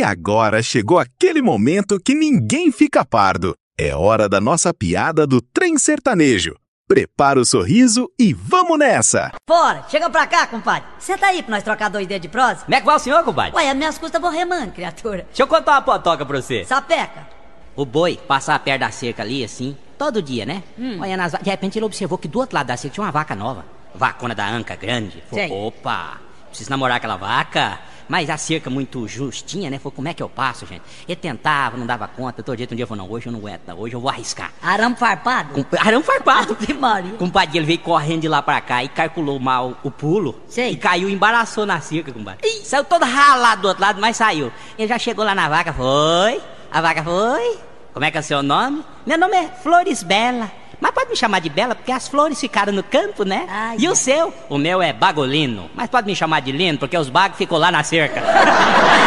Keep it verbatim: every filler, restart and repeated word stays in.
agora chegou aquele momento que ninguém fica pardo. É hora da nossa piada do trem sertanejo. Prepara o sorriso e vamos nessa! Bora, chega pra cá, compadre. Senta aí pra nós trocar dois dedos de prosa. Como é que vai o senhor, compadre? Ué, as minhas custas vão remando, criatura. Deixa eu contar uma potoca pra você. Sapeca. O boi passava perto da cerca ali, assim, todo dia, né? Hum. Olhando as vacas. De repente ele observou que do outro lado da cerca tinha uma vaca nova. Vacona da anca grande. Falou, opa, preciso namorar aquela vaca. Mas a cerca muito justinha, né? Falou, como é que eu passo, gente? Ele tentava, não dava conta. Todo jeito, um dia falou, não, hoje eu não aguento, não. Hoje eu vou arriscar. Arame farpado? Com... Arame farpado. Maria. Compadre, ele veio correndo de lá pra cá e calculou mal o pulo. Sei. E caiu, embaraçou na cerca, compadre. Ih, saiu todo ralado do outro lado, mas saiu. Ele já chegou lá na vaca, foi. A vaca foi. Como é que é o seu nome? Meu nome é Flores Bela. Mas pode me chamar de Bela, porque as flores ficaram no campo, né? Ai, e é. o seu? O meu é Bagolino. Mas pode me chamar de Lino, porque os bagos ficou lá na cerca.